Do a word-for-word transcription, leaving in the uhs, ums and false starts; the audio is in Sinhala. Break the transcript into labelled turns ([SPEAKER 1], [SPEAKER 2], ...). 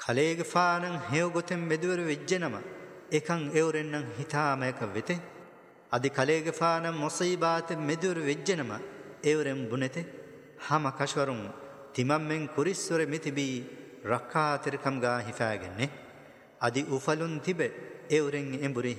[SPEAKER 1] කලේග ෆානං හේව ගොතෙන් මෙදුවර වෙජ්ජනම එකං එවරෙන්නම් හිතාමයක වෙතේ අදි කලේග ෆානං මොසීබාත මෙදුවර වෙජ්ජනම එවරෙන් බුනෙතේ හම කෂවරුන් තිමම්මෙන් කුරිස්වර මිතිබී රක්කාතිරකම් ගා හිෆාගෙන්නේ අදි උෆලුන් තිබෙ එවරෙන් එඹුරි